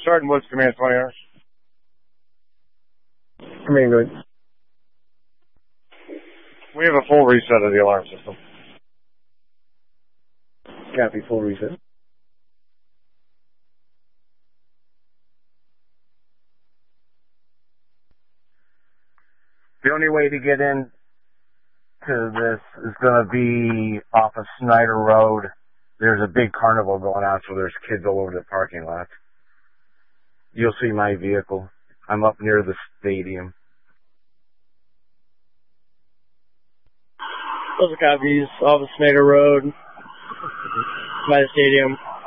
Sergeant Woods, Command 20 hours. Command, good. We have a full reset of the alarm system. Copy, full reset. The only way to get in to this is going to be off of Snyder Road. There's a big carnival going on, so there's kids all over the parking lot. You'll see my vehicle. I'm up near the stadium. Those are copies off of Snyder Road by the stadium.